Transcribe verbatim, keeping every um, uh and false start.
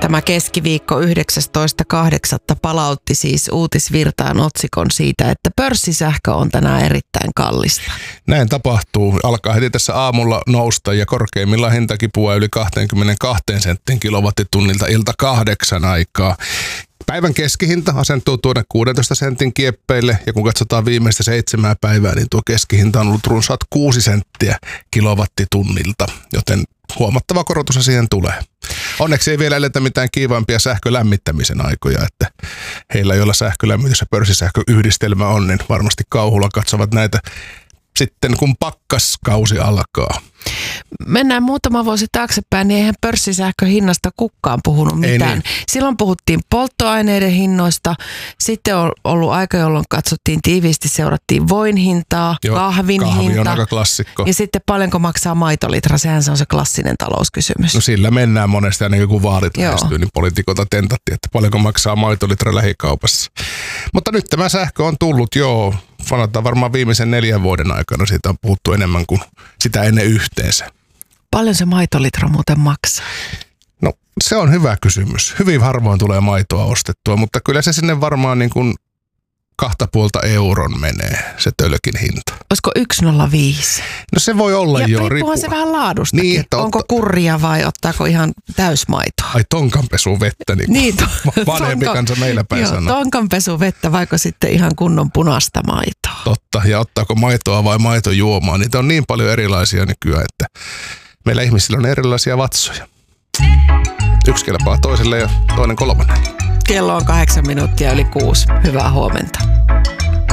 Tämä keskiviikko yhdeksästoista kahdeksatta palautti siis Uutisvirtaan otsikon siitä, että pörssisähkö on tänään erittäin kallista. Näin tapahtuu. Alkaa heti tässä aamulla nousta ja korkeimmillaan hinta kipuaa yli kaksikymmentäkaksi senttiin kilowattitunnilta ilta kahdeksan aikaa. Päivän keskihinta asentuu tuonne kuudentoista sentin kieppeille ja kun katsotaan viimeistä seitsemää päivää, niin tuo keskihinta on ollut runsaat kuusi senttiä kilowattitunnilta, joten huomattava korotus siihen tulee. Onneksi ei vielä eletä mitään kiivaimpia sähkölämmittämisen aikoja, että heillä, joilla sähkölämmitys ja pörssisähköyhdistelmä on, niin varmasti kauhulla katsovat näitä sitten, kun pakkaskausi alkaa. Mennään muutama vuosi taaksepäin, niin eihän pörssisähkön hinnasta kukaan puhunut mitään. Niin. Silloin puhuttiin polttoaineiden hinnoista, sitten on ollut aika, jolloin katsottiin tiiviisti, seurattiin voin hintaa, Joo, kahvin kahvi hinta. On aika klassikko. Ja sitten paljonko maksaa maitolitra, sehän se on se klassinen talouskysymys. No sillä mennään monesti, aina kun vaalit lähestyy, niin poliitikota tentattiin, että paljonko maksaa maitolitra lähikaupassa. Mutta nyt tämä sähkö on tullut, joo, sanotaan varmaan viimeisen neljän vuoden aikana, siitä on puhuttu enemmän kuin sitä ennen yhteensä. Paljon se maitolitra muuten maksaa? No se on hyvä kysymys. Hyvin harvoin tulee maitoa ostettua, mutta kyllä se sinne varmaan niin kuin kahta puolta euron menee se tölkin hinta. Olisiko yksi pilkku nolla viisi? No se voi olla ja jo. Ja riippuuhan se vähän laadustakin. Niin, Onko otta... kurria vai ottaako ihan täysmaitoa? Ai tonkanpesu vettä, niin, niin to... vanhempi tonka... kansa meillä päin Joo, sanoo. Tonkanpesu vettä vaiko sitten ihan kunnon punaista maitoa? Totta, ja ottaako maitoa vai maitojuomaa. Niitä on niin paljon erilaisia nykyään, että meillä ihmisillä on erilaisia vatsoja. Yksi kelpaa toiselle ja toinen kolmannen. Kello on kahdeksan minuuttia yli kuusi. Hyvää huomenta.